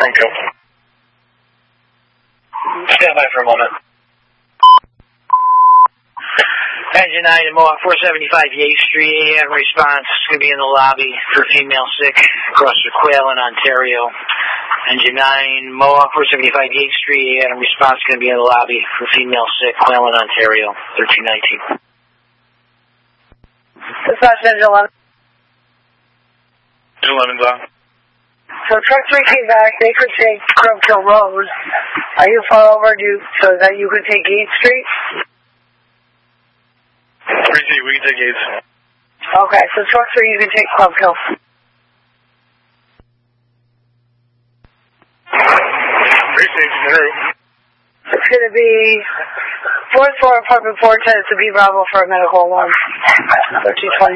Franco. Stand by for a moment. Engine 9 and Mohawk 475 Yates Street, AM response. It's going to be in the lobby for female sick across the Quail in Ontario. Engine 9, Mohawk 475 Yates Street, AM response. Going to be in the lobby for female sick, Quail in Ontario, 1319. Dispatch Engine 11. Engine 11's on. So truck 3 came back. They could take Crumpkill Road. Are you far over so that you could take Yates Street? 3C, we can take Yates. Okay, so truck 3, you can take Crumpkill. It's going to be 4th floor, apartment 410. It's a B Bravo for a medical alarm. 1320.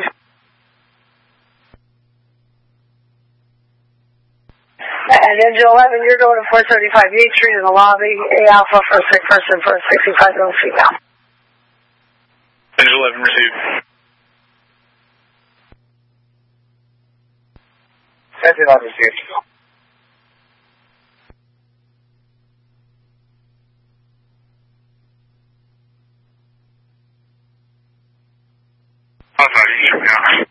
And Engine 11, you're going to 475 Yates Street in the lobby. A Alpha for a sick person for a 65-year-old female. Engine 11 received. Engine 11 received. Outside, you should be on.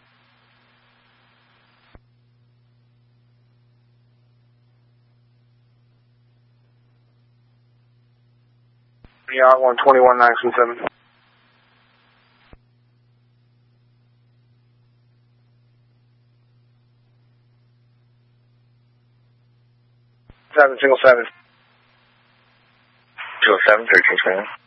Yeah, 121-927. Seven, single 7. 207, 1320.